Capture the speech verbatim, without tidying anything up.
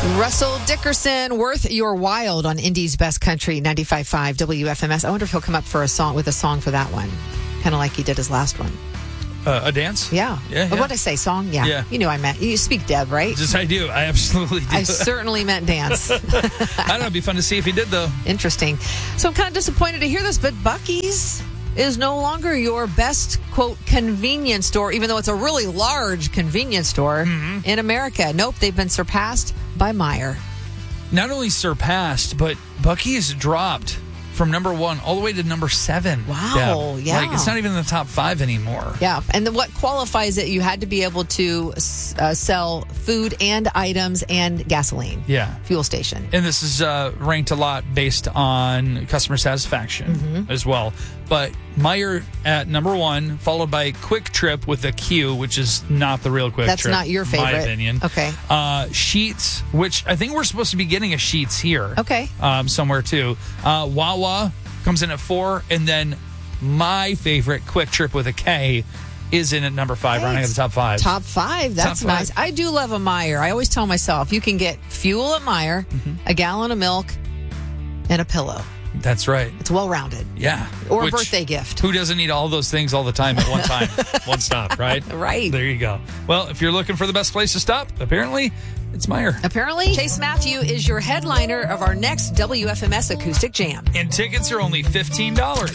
Russell Dickerson, Worth Your Wild on Indy's Best Country, ninety-five point five W F M S. I wonder if he'll come up for a song with a song for that one, kind of like he did his last one. Uh, a dance? Yeah. Yeah, yeah. What did I say? Song? Yeah. Yeah. You knew I meant. You speak Deb, right? Just I do. I absolutely do. I certainly meant dance. I don't know. It'd be fun to see if he did, though. Interesting. So I'm kind of disappointed to hear this, but Buc-ee's is no longer your best, quote, convenience store, even though it's a really large convenience store mm-hmm. in America. Nope, they've been surpassed by Meijer. Not only surpassed, but Buc-ee's dropped from number one all the way to number seven. Wow, Deb. yeah. Like, it's not even in the top five anymore. Yeah, and then what qualifies it, you had to be able to uh, sell food and items and gasoline. Yeah. Fuel station. And this is uh, ranked a lot based on customer satisfaction mm-hmm. as well. But Meijer at number one, followed by Quick Trip with a Q, which is not the real Quick That's Trip. That's not your favorite. My opinion. Okay. Uh, Sheets, which I think we're supposed to be getting a Sheets here. Okay. Um, somewhere too. Uh, Wawa comes in at four, and then my favorite, Quick Trip with a K, is in at number five, hey, running at the top five. Top five. That's top nice. Five. I do love a Meijer. I always tell myself, you can get fuel at Meijer, mm-hmm. a gallon of milk, and a pillow. That's right. It's well-rounded. Yeah. Or Which, a birthday gift. Who doesn't need all those things all the time at one time? One stop, right? Right. There you go. Well, if you're looking for the best place to stop, apparently it's Meijer. Apparently, Chase Matthew is your headliner of our next W F M S Acoustic Jam. And tickets are only fifteen dollars.